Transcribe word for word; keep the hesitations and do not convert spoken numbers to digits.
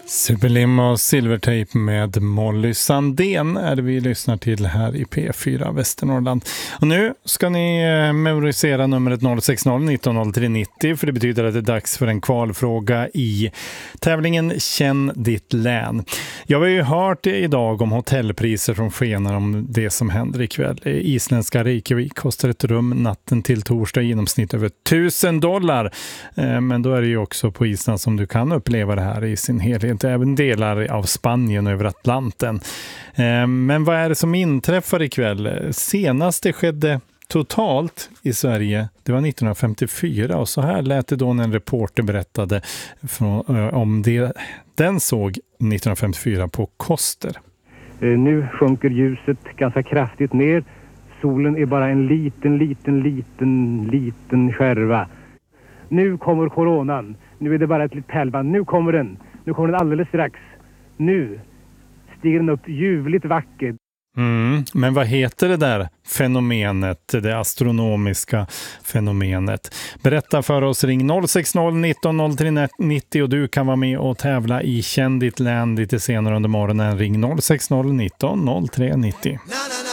Superlim och Silvertape med Molly Sandén är det vi lyssnar till här i P fyra Västernorrland. Och nu ska ni memorisera numret noll sex noll nitton noll tre nittio, för det betyder att det är dags för en kvalfråga i tävlingen Känn ditt län. Jag har ju hört idag om hotellpriser som skenar om det som händer ikväll. Isländska Reykjavik kostar ett rum natten till torsdag i genomsnitt över tusen dollar. Men då är det ju också på Island som du kan uppleva det här i sin helhet. Även delar av Spanien över Atlanten. Men vad är det som inträffar ikväll? Senast det skedde totalt i Sverige, det var nittonhundrafemtiofyra, och så här lät det då när en reporter berättade från, om det den såg nittonhundrafemtiofyra på Koster. Nu sjunker ljuset ganska kraftigt ner. Solen är bara en liten, liten, liten, liten skärva. Nu kommer coronan. Nu är det bara ett litet pärlband. Nu kommer den. Nu kommer den alldeles strax. Nu stiger den upp ljuvligt vackert. Mm, men vad heter det där fenomenet, det astronomiska fenomenet? Berätta för oss, ring noll sex noll nitton noll tre nittio och du kan vara med och tävla i Känn ditt län lite senare under morgonen. Ring noll sex noll nitton noll tre nittio.